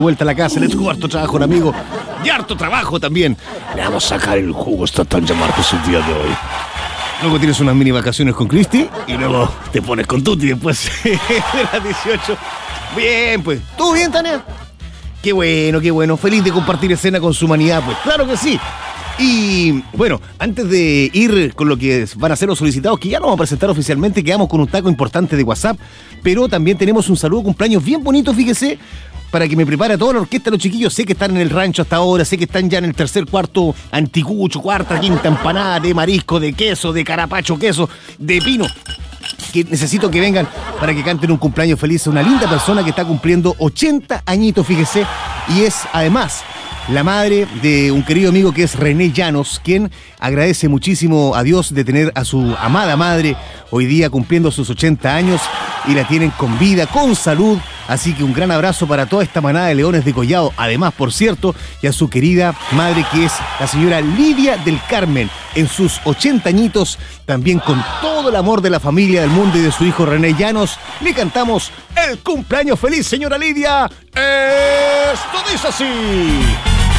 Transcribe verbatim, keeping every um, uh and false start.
Vuelta a la casa, le tuvo harto trabajo, un amigo. Y harto trabajo también. Le vamos a sacar el jugo, está tan Marcos el día de hoy. Luego tienes unas mini vacaciones con Cristi y luego te pones con Tuti después de las dieciocho. Bien, pues. ¿Todo bien, Tania? Qué bueno, qué bueno. Feliz de compartir escena con su humanidad, pues. Claro que sí. Y bueno, antes de ir con lo que van a ser los solicitados, que ya nos vamos a presentar oficialmente, quedamos con un taco importante de WhatsApp, pero también tenemos un saludo de cumpleaños bien bonito, fíjese, para que me prepare a toda la orquesta, los chiquillos. Sé que están en el rancho hasta ahora, sé que están ya en el tercer, cuarto anticucho, cuarta, quinta empanada de marisco, de queso, de carapacho, queso, de pino. Que necesito que vengan para que canten un cumpleaños feliz a una linda persona que está cumpliendo ochenta añitos, fíjese, y es además la madre de un querido amigo que es René Llanos, quien agradece muchísimo a Dios de tener a su amada madre hoy día cumpliendo sus ochenta años y la tienen con vida, con salud. Así que un gran abrazo para toda esta manada de leones de Collado, además, por cierto, y a su querida madre, que es la señora Lidia del Carmen, en sus ochenta añitos, también con todo el amor de la familia, del mundo y de su hijo René Llanos. Le cantamos el cumpleaños feliz, señora Lidia. Esto dice así.